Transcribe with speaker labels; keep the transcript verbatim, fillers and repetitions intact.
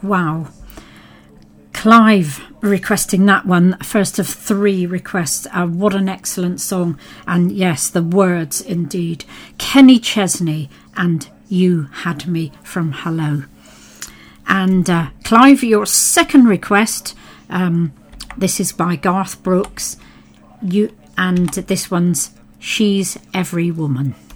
Speaker 1: Wow. Clive requesting that one, first of three requests. Uh, what an excellent song. And yes, the words indeed. Kenny Chesney and You Had Me from Hello. And uh, Clive, your second request, um, this is by Garth Brooks. You and this one's She's Every Woman.